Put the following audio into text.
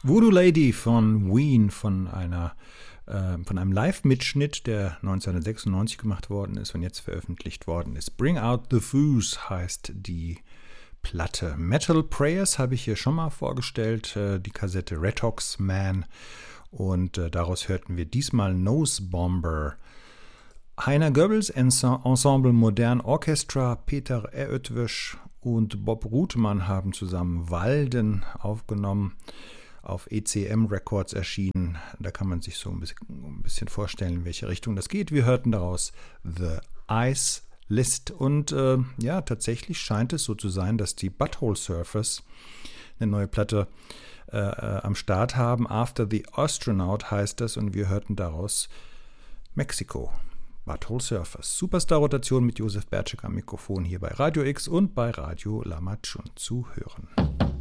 Voodoo Lady von Ween, von einem Live-Mitschnitt, der 1996 gemacht worden ist und jetzt veröffentlicht worden ist. Bring Out the Foos heißt die Platte. Metal Prayers habe ich hier schon mal vorgestellt, die Kassette Red Hawks Man, und daraus hörten wir diesmal Nose Bomber. Heiner Goebbels, Ensemble Modern Orchestra, Peter Eötvös und Bob Ruthmann haben zusammen Walden aufgenommen, auf ECM Records erschienen. Da kann man sich so ein bisschen vorstellen, in welche Richtung das geht. Wir hörten daraus The Ice List. Und tatsächlich scheint es so zu sein, dass die Butthole Surfers eine neue Platte am Start haben. After the Astronaut heißt das, und wir hörten daraus Mexiko. Butthole Surfers. Superstar-Rotation mit Josef Bertschek am Mikrofon hier bei Radio X und bei Radio Lammatschun zu hören.